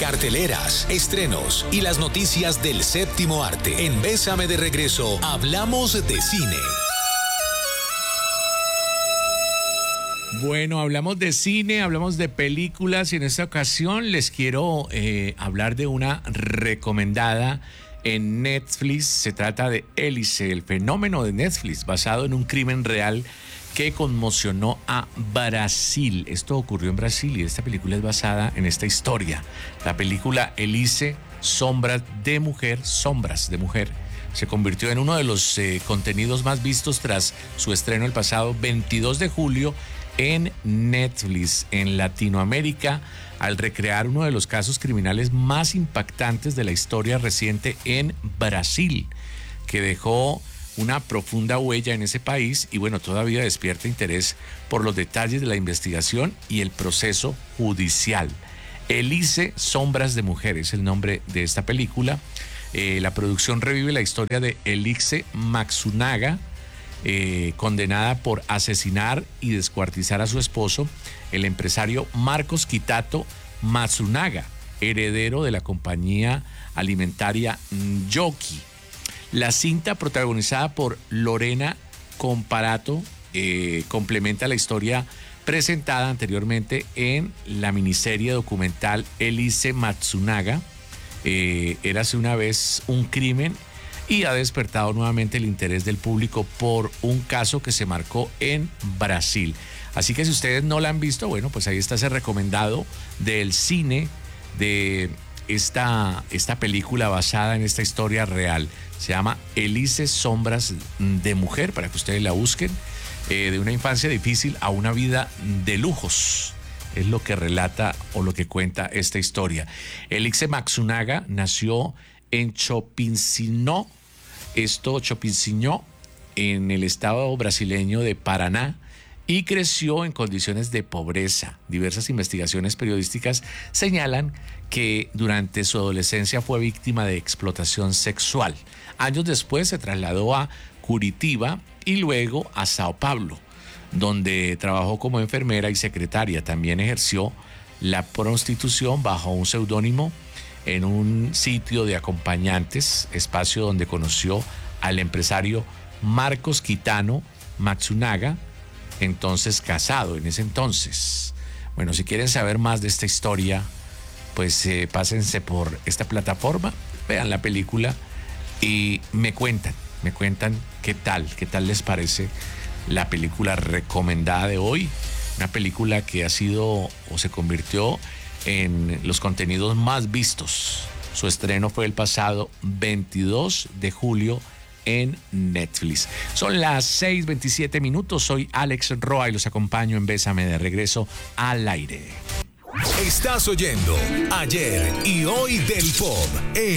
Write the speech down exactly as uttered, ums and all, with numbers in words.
carteleras, estrenos y las noticias del séptimo arte. En Bésame de Regreso, hablamos de cine. Bueno, hablamos de cine, hablamos de películas y en esta ocasión les quiero eh, hablar de una recomendada en Netflix. Se trata de Élise, el fenómeno de Netflix, basado en un crimen real que conmocionó a Brasil. Esto ocurrió en Brasil y esta película es basada en esta historia. La película Élise, Sombras de Mujer, Sombras de Mujer, se convirtió en uno de los eh, contenidos más vistos tras su estreno el pasado veintidós de julio en Netflix en Latinoamérica, al recrear uno de los casos criminales más impactantes de la historia reciente en Brasil, que dejó una profunda huella en ese país y bueno, todavía despierta interés por los detalles de la investigación y el proceso judicial. Élise, Sombras de Mujer es el nombre de esta película. Eh, la producción revive la historia de Élise Matsunaga, Eh, condenada por asesinar y descuartizar a su esposo, el empresario Marcos Quitato Matsunaga, heredero de la compañía alimentaria Yoki. La cinta, protagonizada por Lorena Comparato, eh, complementa la historia presentada anteriormente en la miniserie documental Élise Matsunaga, eh, Érase una vez un crimen, y ha despertado nuevamente el interés del público por un caso que se marcó en Brasil. Así que si ustedes no la han visto, bueno, pues ahí está ese recomendado del cine de esta, esta película basada en esta historia real. Se llama Élise, Sombras de Mujer, para que ustedes la busquen. Eh, de una infancia difícil a una vida de lujos. Es lo que relata o lo que cuenta esta historia. Élise Matsunaga nació en Chopincinó, esto Chopincinó, en el estado brasileño de Paraná, y creció en condiciones de pobreza. Diversas investigaciones periodísticas señalan que durante su adolescencia fue víctima de explotación sexual. Años después se trasladó a Curitiba y luego a Sao Paulo, donde trabajó como enfermera y secretaria. También ejerció la prostitución bajo un seudónimo en un sitio de acompañantes, espacio donde conoció al empresario Marcos Quitato Matsunaga, entonces casado en ese entonces. Bueno, si quieren saber más de esta historia, pues eh, pásense por esta plataforma, vean la película y me cuentan, me cuentan qué tal, qué tal les parece la película recomendada de hoy. Una película que ha sido o se convirtió en los contenidos más vistos. Su estreno fue el pasado veintidós de julio en Netflix. Son las seis veintisiete minutos. Soy Alex Roa y los acompaño en Bésame de Regreso al aire. Estás oyendo Ayer y Hoy del Pop.